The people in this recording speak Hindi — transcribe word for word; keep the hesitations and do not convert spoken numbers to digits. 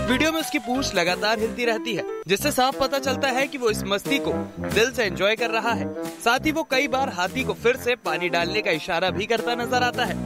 वीडियो में उसकी पूंछ लगातार हिलती रहती है, जिससे साफ पता चलता है कि वो इस मस्ती को दिल से एंजॉय कर रहा है। साथ ही वो कई बार हाथी को फिर से पानी डालने का इशारा भी करता नजर आता है।